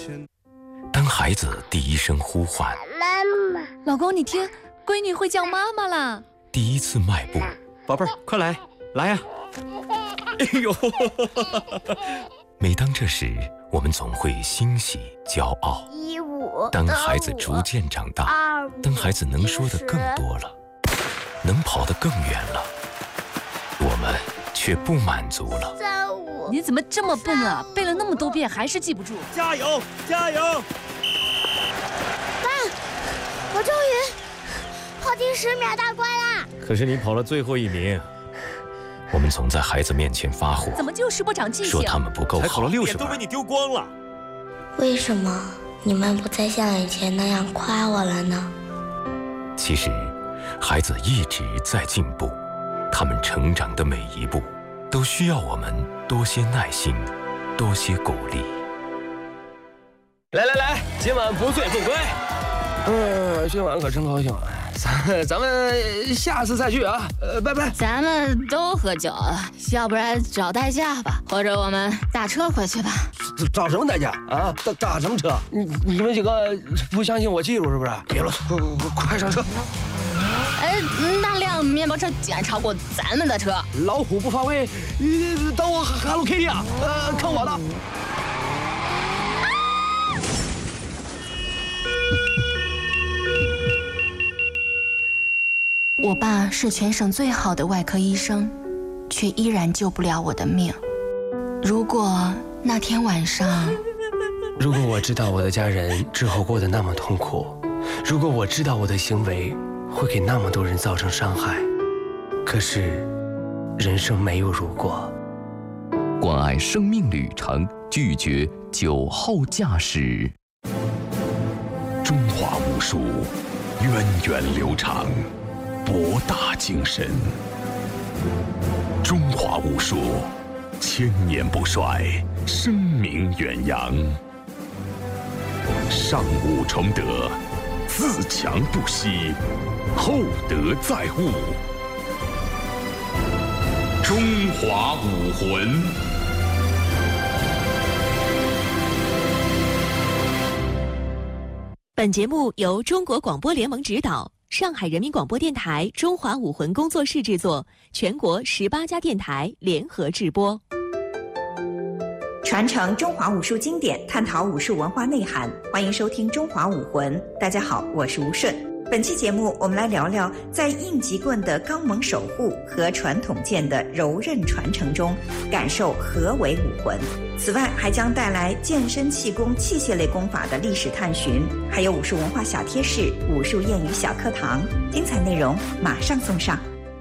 当孩子第一声呼唤， 妈妈， 老公你听，闺女会叫妈妈啦。 第一次迈步， 宝贝儿，快来呀！哎呦！ 每当这时，我们总会欣喜骄傲。当孩子逐渐长大，当孩子能说的更多了，能跑得更远了，我们却不满足了。 你怎么这么笨啊？背了那么多遍还是记不住。 加油，加油！ 爸，我终于跑第10秒大关啦！ 可是你跑了最后1名。 我们总在孩子面前发火， 怎么就是不长记性？ 说他们不够好， 才考了60分，都被你丢光了。 为什么你们不再像以前那样夸我了呢？ 其实，孩子一直在进步，他们成长的每一步，都需要我们多些耐心，多些鼓励。 来，今晚不醉不归。今晚可真高兴啊！咱们下次再聚啊！拜拜。 咱们都喝酒了，要不然找代驾吧，或者我们打车回去吧。 找什么代驾啊？打什么车？你们几个不相信我技术是不是？别啰嗦，快上车！ 那辆面包车竟然超过咱们的车。 老虎不发威，当我Hello Kitty啊！看我的！ 我爸是全省最好的外科医生，却依然救不了我的命。如果那天晚上， 如果我知道我的家人之后过得那么痛苦，如果我知道我的行为会给那么多人造成伤害，可是人生没有如果。 关爱生命旅程，拒绝酒后驾驶。 中华武术源远流长，博大精深。中华武术千年不衰，声名远扬。上武崇德，自强不息，厚德载物。中华武魂。 本节目由中国广播联盟指导，上海人民广播电台中华武魂工作室制作，全国18家电台联合制播。 传承中华武术经典，探讨武术文化内涵，欢迎收听中华武魂。大家好，我是吴顺。本期节目我们来聊聊在应急棍的刚猛守护和传统剑的柔韧传承中，感受何为武魂。此外还将带来健身气功器械类功法的历史探寻，还有武术文化小贴士、武术谚语小课堂，精彩内容马上送上。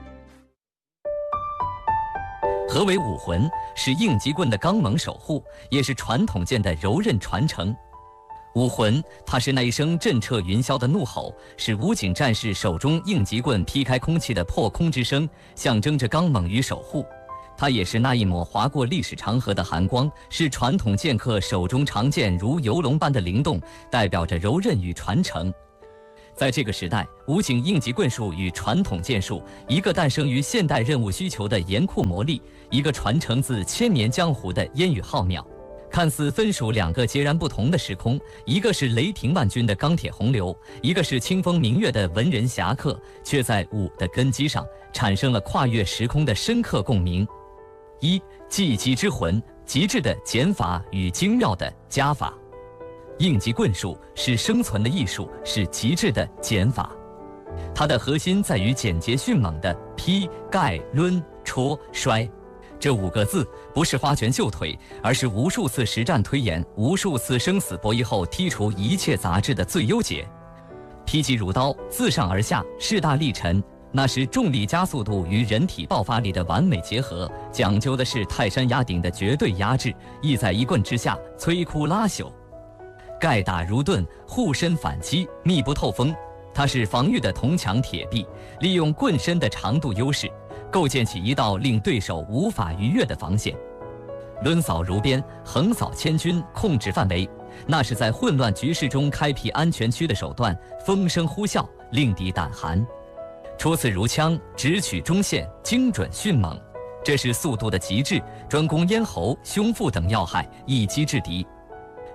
何为武魂？是应急棍的刚猛守护，也是传统剑的柔韧传承。武魂，它是那一声震彻云霄的怒吼，是武警战士手中应急棍劈开空气的破空之声，象征着刚猛与守护。它也是那一抹划过历史长河的寒光，是传统剑客手中长剑如游龙般的灵动，代表着柔韧与传承。在这个时代，武警应急棍术与传统剑术，一个诞生于现代任务需求的严酷磨砺，一个传承自千年江湖的烟雨浩渺。看似分属2个截然不同的时空，一个是雷霆万钧的钢铁洪流，一个是清风明月的文人侠客，却在武的根基上产生了跨越时空的深刻共鸣。一，技击之魂，极致的减法与精妙的加法。应急棍术是生存的艺术，是极致的减法。它的核心在于简洁迅猛的劈、盖、抡、戳、摔。这5个字不是花拳绣腿，而是无数次实战推演、无数次生死博弈后剔除一切杂质的最优解。劈击如刀，自上而下，势大力沉，那是重力加速度与人体爆发力的完美结合，讲究的是泰山压顶的绝对压制，意在一棍之下摧枯拉朽。盖打如盾，护身反击，密不透风，它是防御的铜墙铁壁，利用棍身的长度优势，构建起一道令对手无法逾越的防线。抡扫如鞭，横扫千军，控制范围，那是在混乱局势中开辟安全区的手段，风声呼啸，令敌胆寒。戳刺如枪，直取中线，精准迅猛，这是速度的极致，专攻咽喉、胸腹等要害，一击制敌。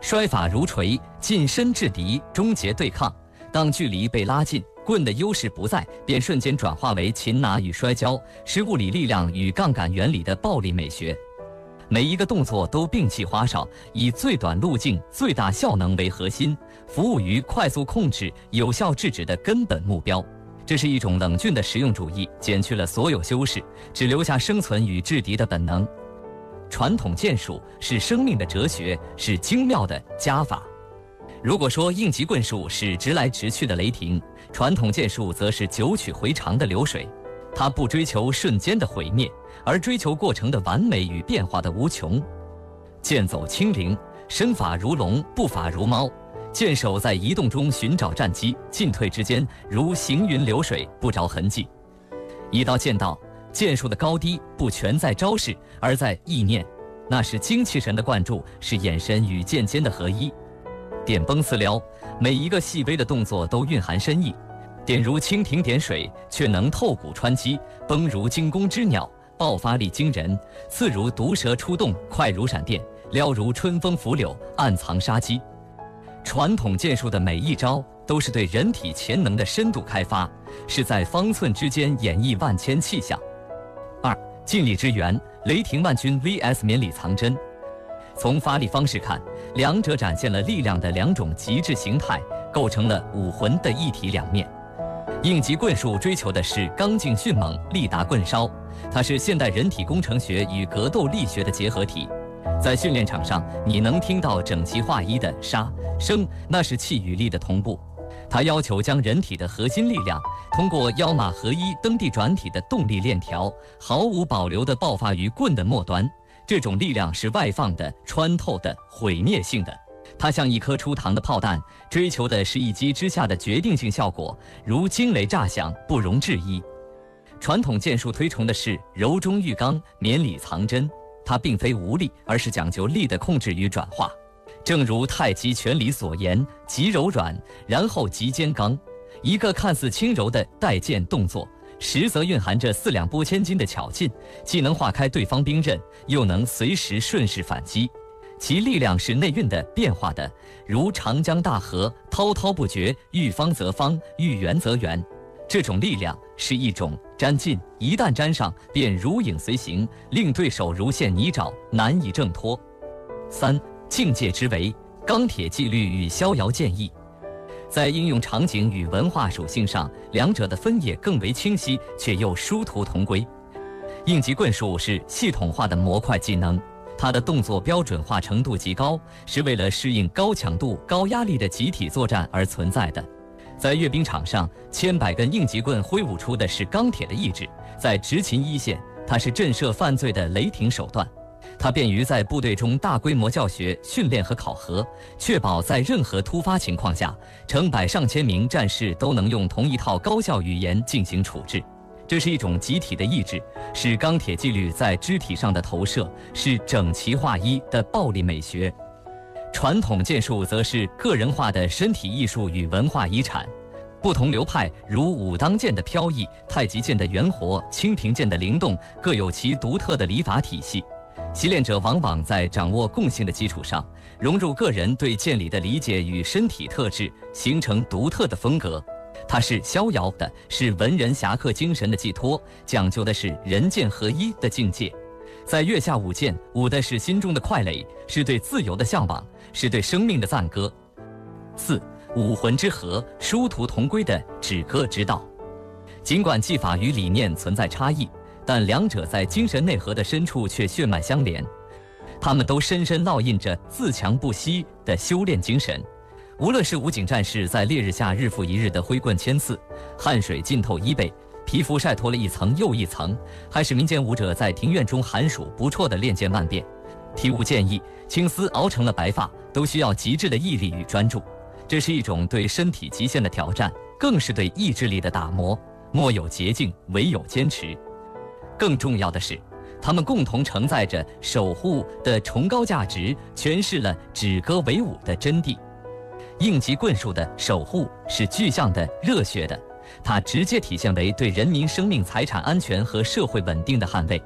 摔法如锤，近身制敌，终结对抗。当距离被拉近，棍的优势不在，便瞬间转化为擒拿与摔跤，是物理力量与杠杆原理的暴力美学。每一个动作都摒弃花哨，以最短路径、最大效能为核心，服务于快速控制、有效制止的根本目标。这是一种冷峻的实用主义，减去了所有修饰，只留下生存与制敌的本能。传统剑术是生命的哲学，是精妙的加法。如果说应急棍术是直来直去的雷霆，传统剑术则是九曲回肠的流水。它不追求瞬间的毁灭，而追求过程的完美与变化的无穷。剑走轻灵，身法如龙，步法如猫。剑手在移动中寻找战机，进退之间如行云流水，不着痕迹。一刀剑道，剑术的高低不全在招式，而在意念。那是精气神的灌注，是眼神与剑尖的合一。点崩刺撩，每一个细微的动作都蕴含深意。点如蜻蜓点水，却能透骨穿肌；崩如惊弓之鸟，爆发力惊人；刺如毒蛇出洞，快如闪电；撩如春风拂柳，暗藏杀机。传统剑术的每一招都是对人体潜能的深度开发，是在方寸之间演绎万千气象。2. 劲力之源，雷霆万钧 vs 绵里藏针。从发力方式看，两者展现了力量的两种极致形态，构成了武魂的一体两面。应急棍术追求的是刚劲迅猛、力达棍梢，它是现代人体工程学与格斗力学的结合体。在训练场上，你能听到整齐划一的杀声，那是气与力的同步。它要求将人体的核心力量通过腰马合一、蹬地转体的动力链条，毫无保留地爆发于棍的末端。这种力量是外放的、穿透的、毁灭性的。它像一颗出膛的炮弹，追求的是一击之下的决定性效果，如惊雷炸响，不容置疑。传统剑术推崇的是柔中遇刚、绵里藏针，它并非无力，而是讲究力的控制与转化。正如太极拳里所言，极柔软，然后极坚刚。一个看似轻柔的带剑动作，实则蕴含着四两拨千斤的巧劲，既能化开对方兵刃，又能随时顺势反击。其力量是内蕴的、变化的，如长江大河，滔滔不绝，遇方则方，遇圆则圆。这种力量是一种沾劲，一旦沾上，便如影随形，令对手如陷泥沼，难以挣脱。3. 境界之为，钢铁纪律与逍遥剑意。在应用场景与文化属性上，两者的分野更为清晰，却又殊途同归。应急棍术是系统化的模块技能，它的动作标准化程度极高，是为了适应高强度、高压力的集体作战而存在的。在阅兵场上，千百根应急棍挥舞出的是钢铁的意志；在执勤一线，它是震慑犯罪的雷霆手段。它便于在部队中大规模教学、训练和考核，确保在任何突发情况下，成百上千名战士都能用同一套高效语言进行处置。这是一种集体的意志，是钢铁纪律在肢体上的投射，是整齐划一的暴力美学。传统剑术则是个人化的身体艺术与文化遗产。不同流派如武当剑的飘逸、太极剑的圆活、蜻蜓剑的灵动，各有其独特的礼法体系。习练者往往在掌握共性的基础上，融入个人对剑理的理解与身体特质，形成独特的风格。它是逍遥的，是文人侠客精神的寄托，讲究的是人剑合一的境界。在月下舞剑，舞的是心中的快垒，是对自由的向往，是对生命的赞歌。4. 武魂之和，殊途同归的止戈之道。尽管技法与理念存在差异，但两者在精神内核的深处却血脉相连。他们都深深烙印着自强不息的修炼精神。无论是武警战士在烈日下日复一日的挥棍千次，汗水浸透衣背，皮肤晒脱了一层又一层，还是民间武者在庭院中寒暑不辍的练剑万变，体悟剑意，青丝熬成了白发，都需要极致的毅力与专注。这是一种对身体极限的挑战，更是对意志力的打磨。莫有捷径，唯有坚持。更重要的是，他们共同承载着守护的崇高价值，诠释了止戈为武的真谛。应急棍术的守护是具象的、热血的，它直接体现为对人民生命财产安全和社会稳定的捍卫。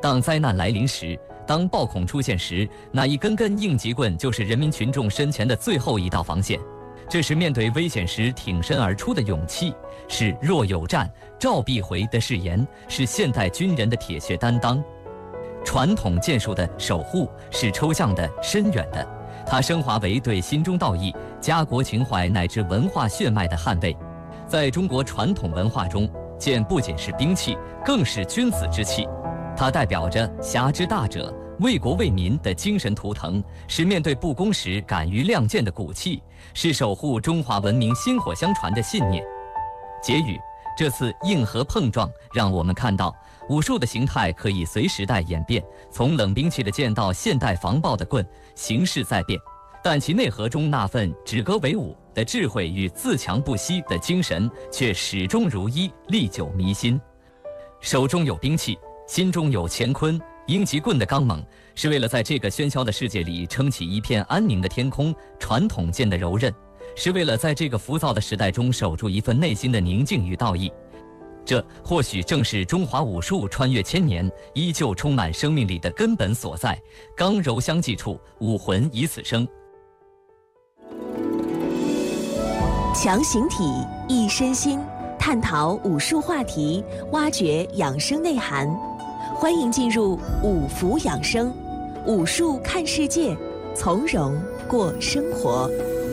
当灾难来临时，当暴恐出现时，那一根根应急棍就是人民群众身前的最后一道防线。这是面对危险时挺身而出的勇气，是若有战召必回的誓言，是现代军人的铁血担当。传统建树的守护是抽象的、深远的，它升华为对心中道义、家国情怀乃至文化血脉的捍卫。在中国传统文化中，剑不仅是兵器，更是君子之器。它代表着侠之大者、为国为民的精神图腾，是面对不公时敢于亮剑的骨气，是守护中华文明薪火相传的信念。结语：这次硬核碰撞让我们看到，武术的形态可以随时代演变，从冷兵器的剑到现代防暴的棍，形势在变，但其内核中那份止戈为武的智慧与自强不息的精神却始终如一，历久弥新。手中有兵器，心中有乾坤。应急棍的刚猛，是为了在这个喧嚣的世界里撑起一片安宁的天空；传统剑的柔韧，是为了在这个浮躁的时代中守住一份内心的宁静与道义。这或许正是中华武术穿越千年，依旧充满生命力的根本所在。刚柔相济处，武魂以此生。 强形体，益身心，探讨武术话题，挖掘养生内涵。欢迎进入五福养生，武术看世界，从容过生活。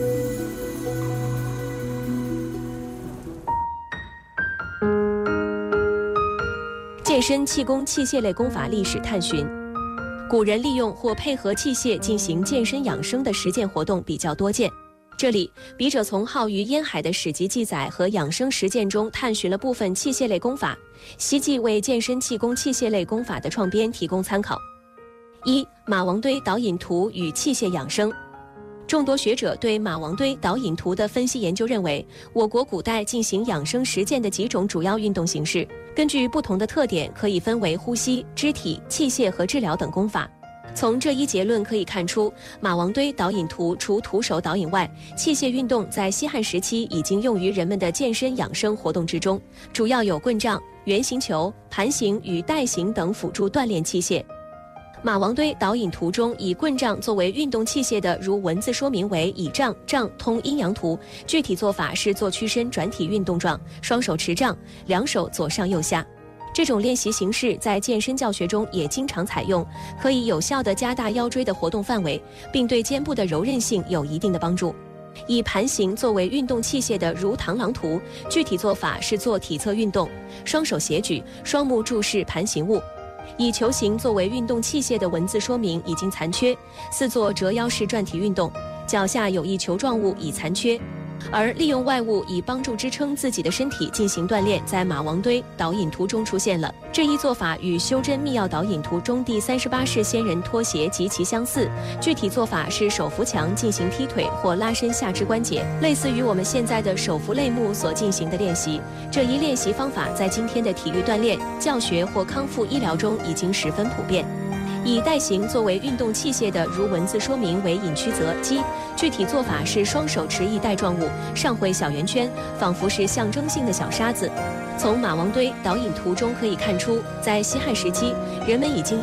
健身气功器械类功法历史探寻。古人利用或配合器械进行健身养生的实践活动比较多见。这里，笔者从浩于烟海的史籍记载和养生实践中探寻了部分器械类功法，希冀为健身气功器械类功法的创编提供参考。一、马王堆导引图与器械养生。众多学者对马王堆导引图的分析研究认为，我国古代进行养生实践的几种主要运动形式，根据不同的特点，可以分为呼吸、肢体、器械和治疗等功法。从这一结论可以看出，马王堆导引图除徒手导引外，器械运动在西汉时期已经用于人们的健身养生活动之中，主要有棍杖、圆形球、盘形与带形等辅助锻炼器械。马王堆导引图中以棍杖作为运动器械的，如文字说明为以杖通阴阳图，具体做法是做屈伸转体运动状，双手持杖，两手左上右下。这种练习形式在健身教学中也经常采用，可以有效地加大腰椎的活动范围，并对肩部的柔韧性有一定的帮助。以盘形作为运动器械的，如螳螂图，具体做法是做体侧运动，双手斜举，双目注视盘形物。以球形作为运动器械的文字说明已经残缺，似做折腰式转体运动，脚下有一球状物已残缺。而利用外物以帮助支撑自己的身体进行锻炼，在马王堆导引图中出现了。这一做法与修真密钥导引图中第38式仙人拖鞋极其相似，具体做法是手扶墙进行踢腿或拉伸下肢关节，类似于我们现在的手扶类目所进行的练习。这一练习方法在今天的体育锻炼、教学或康复医疗中已经十分普遍。以带形作为运动器械的，如文字说明为引曲泽击，具体做法是双手持一带状物，上绘小圆圈，仿佛是象征性的小沙子。从马王堆导引图中可以看出，在西汉时期，人们已经